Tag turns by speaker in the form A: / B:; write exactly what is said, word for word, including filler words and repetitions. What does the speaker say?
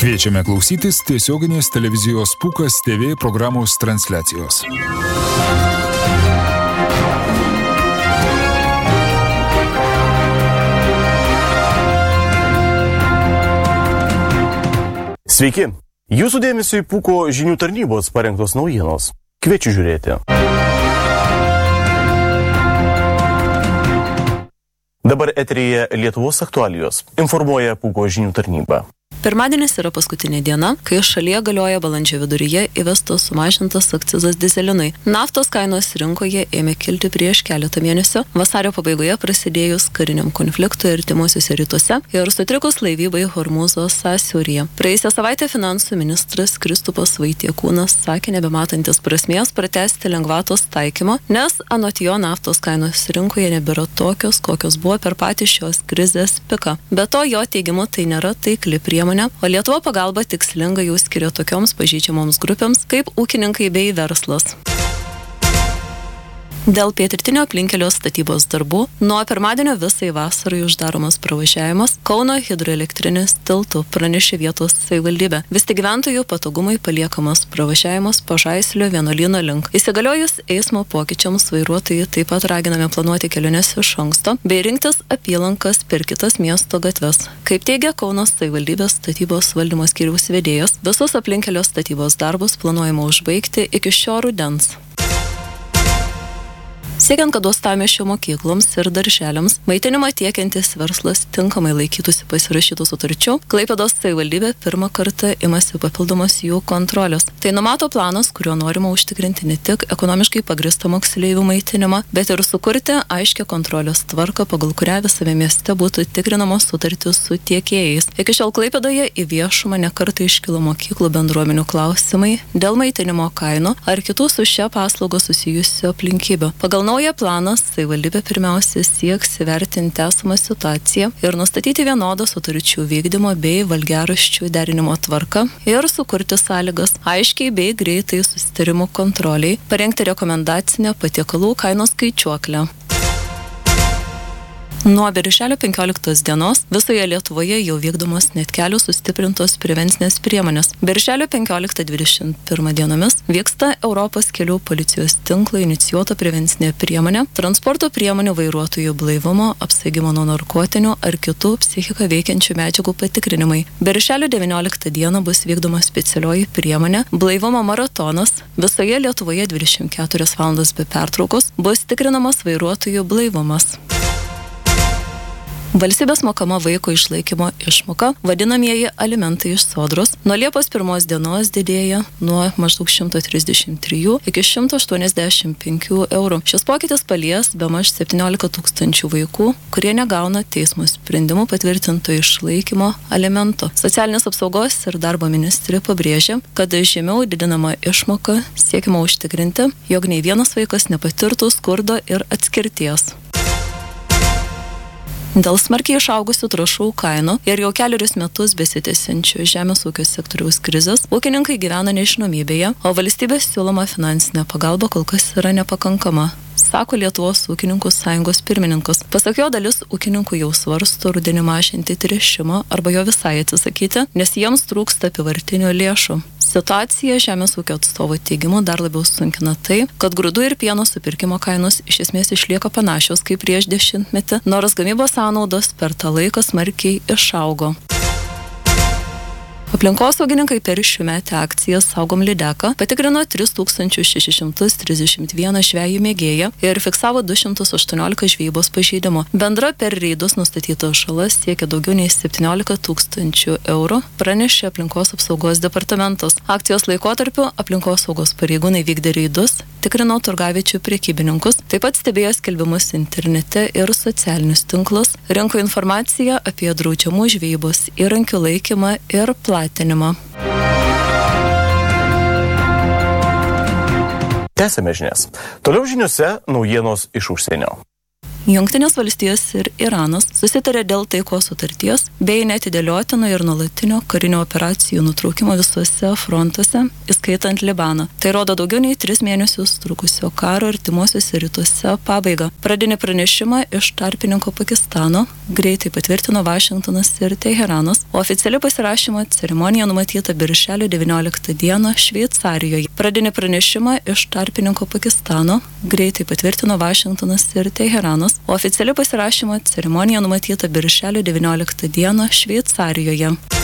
A: Kviečiame klausytis tiesioginės televizijos Pūkas T V programos transliacijos.
B: Sveiki! Jūsų dėmesio į Pūko žinių tarnybos parengtos naujienos. Kviečiu žiūrėti. Dabar eteryje Lietuvos aktualijos. Informuoja Pūko žinių tarnyba.
C: Pirmadienis yra paskutinė diena, kai šalyje galioja balandžio viduryje įvestos sumažintas akcizas dyzelinui. Naftos kainos rinkoje ėmė kilti prieš keletą mėnesių, vasario pabaigoje prasidėjus kariniam konfliktui artimuosiuose rytuose ir sutrikus laivybai Hormūzo sąsiauryje. Praėjusią savaitę finansų ministras Kristupas Vaitiekūnas sakė nebematantis prasmės pratęsti lengvatos taikymo, nes anot jo naftos kainos rinkoje nebėra tokios, kokios buvo per patį šios krizės piką. Be to, jo teigimu, tai nėra taikli priemonė, o Lietuva pagalba tikslinga jau skiria tokioms pažeidžiamoms grupėms kaip ūkininkai bei verslas. Dėl pietrytinio aplinkelio statybos darbų nuo pirmadienio visai vasarai uždaromas pravažiavimas Kauno hidroelektrinės tiltu, pranešė vietos savivaldybė. Vis tik gyventojų patogumui paliekamas pravažiavimas Pažaislio vienuolyno link. Įsigaliojus eismo pokyčiams vairuotojai taip pat raginami planuoti keliones iš anksto bei rinktis apylankas per kitas miesto gatves. Kaip teigia Kauno savivaldybės statybos valdymo skyriaus vedėjas, visus aplinkelio statybos darbus planuojama užbaigti iki šio rudens. Siekiant, kad uostamiesčio mokykloms ir darželiams maitinimą tiekiantis verslas tinkamai laikytųsi pasirašytų sutarčių, Klaipėdos savivaldybė pirmą kartą imasi papildomos jų kontrolės. Tai numato planas, kuriuo norima užtikrinti ne tik ekonomiškai pagristą moksleivių maitinimą, bet ir sukurti aiškią kontrolės tvarką, pagal kurią visame mieste būtų tikrinamos sutartys su tiekėjais. Iki šiol Klaipėdoje į viešumą nekartą iškilo mokyklų bendruomenių klausimai dėl maitinimo kainų ar kitų su šia paslauga susijusių aplinkybių. Pagal naują planą savivaldybė pirmiausia sieks įvertinti esamą situaciją ir nustatyti vienodą sutarčių vykdymo bei valgiaraščių derinimo tvarką ir sukurti sąlygas aiškiai bei greitai susitarimų kontroliai, parengti rekomendacinę patiekalų kainos skaičiuoklę. Nuo birželio penkioliktos dienos visoje Lietuvoje jau vykdomos net kelios sustiprintos prevencinės priemonės. Birželio penkioliktą dvidešimt pirmą dienomis vyksta Europos kelių policijos tinklo inicijuota prevencinė priemonė transporto priemonių vairuotojų blaivumo, apsvaigimo nuo narkotinių ar kitų psichiką veikiančių medžiagų patikrinimai. Birželio devynioliktą dieną bus vykdoma specialioji priemonė blaivumo maratonas. Visoje Lietuvoje dvidešimt keturias valandas be pertraukos bus tikrinamas vairuotojų blaivumas. Valstybės mokama vaiko išlaikymo išmoka, vadinamieji alimentai iš Sodros, nuo Liepos pirmos dienos didėja nuo maždaug šimto trisdešimt trijų iki šimto aštuoniasdešimt penkių eurų. Šis pokytis palies bemaž septyniolika tūkstančių vaikų, kurie negauna teismo sprendimų patvirtinto išlaikymo alimento. Socialinės apsaugos ir darbo ministrė pabrėžė, kad žemiau didinama išmoka siekiama užtikrinti, jog nei vienas vaikas nepatirtų skurdo ir atskirties. Dėl smarkiai išaugusių trąšų kainų ir jau kelerius metus besitęsiančių žemės ūkio sektoriaus krizės, ūkininkai gyvena nežinomybėje, o valstybės siūloma finansinė pagalba kol kas yra nepakankama, sako Lietuvos ūkininkų sąjungos pirmininkas. Pasak jo, dalis ūkininkų jau svarsto rudenį mažinti tręšimą arba jo visai atsisakyti, nes jiems trūksta apyvartinių lėšų. Situacija žemės ūkio atstovo teigimu dar labiau sunkina tai, kad grūdų ir pieno supirkimo kainos iš esmės išlieka panašios kaip prieš dešimtmetį, nors gamybos sąnaudos per tą laiką smarkiai išaugo. Aplinkosaugininkai per šiųmetę akciją Saugom lydeką patikrino tris tūkstančius šešis šimtus trisdešimt vieną žvejų mėgėją ir fiksavo du šimtus aštuoniolika žvejybos pažeidimų. Bendra per reidus nustatyta žala siekia daugiau nei septyniolika tūkstančių eurų, pranešė aplinkos apsaugos departamentas. Akcijos laikotarpiu aplinkosaugos pareigūnai vykdė reidus, tikrino turgaviečių prekybininkus, taip pat stebėjo skelbimus internete ir socialinius tinklus, rinko informaciją apie draudžiamų žvejybos įrankių laikymą ir platinimą.
B: Tęsime žinias. Toliau žiniuose naujienos iš užsienio.
C: Jungtinės valstijos ir Iranas susitarė dėl taikos sutarties bei neatidėliotino ir nuolatinio karinio operacijų nutraukimo visuose frontuose, įskaitant Libaną. Tai rodo daugiau nei tris mėnesius trukusio karo artimuosiuose rytuose pabaigą. Pradinį pranešimą iš tarpininko Pakistano greitai patvirtino Vašingtonas ir Teheranas, o oficiali pasirašymo ceremonija numatyta birželio devynioliktą dieną Šveicarijoje. Pradinį pranešimą iš tarpininko Pakistano greitai patvirtino Vašingtonas ir Teheranas, o oficiali pasirašymo ceremonija numatyta birželio devynioliktą dieną Šveicarijoje.